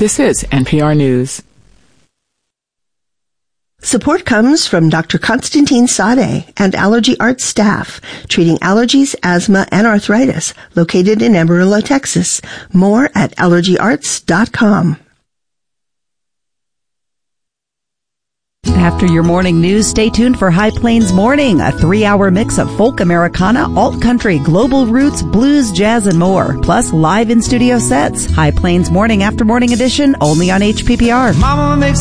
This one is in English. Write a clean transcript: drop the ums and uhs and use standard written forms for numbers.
This is NPR News. Support comes from Dr. Constantine Sade and Allergy Arts staff, treating allergies, asthma, and arthritis, located in Amarillo, Texas. More at allergyarts.com. After your morning news, stay tuned for High Plains Morning, a 3-hour mix of folk Americana, alt country, global roots, blues, jazz, and more. Plus live in-studio sets. High Plains Morning after morning edition, only on HPPR. Mama makes